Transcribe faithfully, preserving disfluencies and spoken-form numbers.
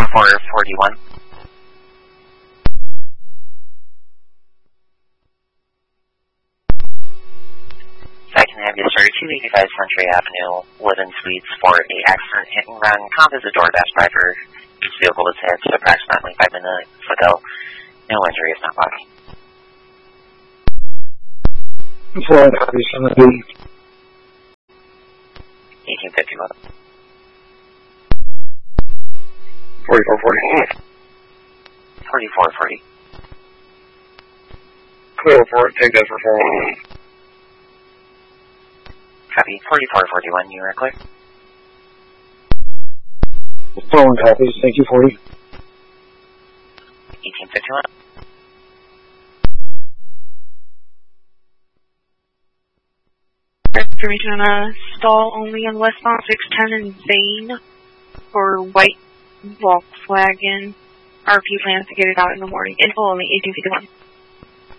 four forty-one. I can have you start two eighty-five Century Avenue, Woodland Suites for a accident hit and run. Comp is a DoorDash driver. Each vehicle was hit approximately five minutes ago. No injury is not lost. Flight Aviation eighteen fifty-one. forty-four forty. forty-four forty. Clear for it, take that for four one. Copy, forty-four forty-one, you are clear. four one copies, thank you, forty. eighteen fifty-one. Information on a stall only on westbound six ten in Zane for white Volkswagen. R P plans to get it out in the morning. Info only eighteen fifty-one.